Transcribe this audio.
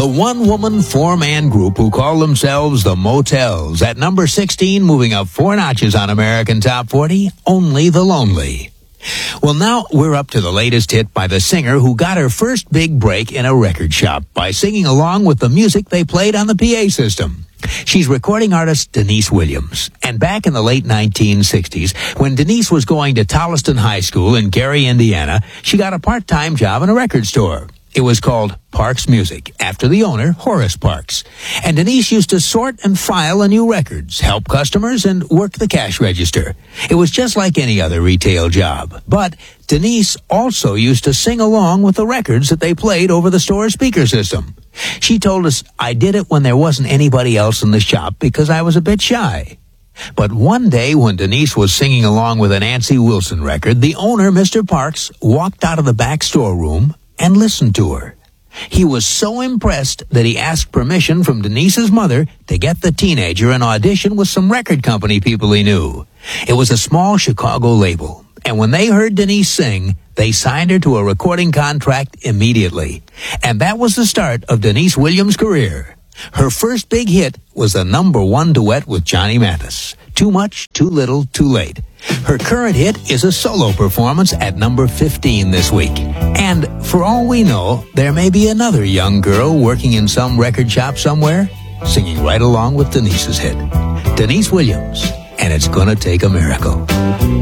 The one-woman, four-man group who call themselves the Motels. At number 16, moving up 4 notches on American Top 40, Only the Lonely. Well, now we're up to the latest hit by the singer who got her first big break in a record shop by singing along with the music they played on the PA system. She's recording artist Denise Williams. And back in the late 1960s, when Denise was going to Tolliston High School in Gary, Indiana, she got a part-time job in a record store. It was called Parks Music, after the owner, Horace Parks. And Denise used to sort and file the new records, help customers, and work the cash register. It was just like any other retail job. But Denise also used to sing along with the records that they played over the store speaker system. She told us, "I did it when there wasn't anybody else in the shop because I was a bit shy." But one day when Denise was singing along with a Nancy Wilson record, the owner, Mr. Parks, walked out of the back storeroom and listened to her. He was so impressed that he asked permission from Denise's mother to get the teenager an audition with some record company people he knew. It was a small Chicago label, and when they heard Denise sing, they signed her to a recording contract immediately. And that was the start of Denise Williams' career. Her first big hit was the #1 duet with Johnny Mathis, Too Much, Too Little, Too Late. Her current hit is a solo performance at number 15 this week. And for all we know, there may be another young girl working in some record shop somewhere, singing right along with Denise's hit. Denise Williams, and It's Gonna Take a Miracle.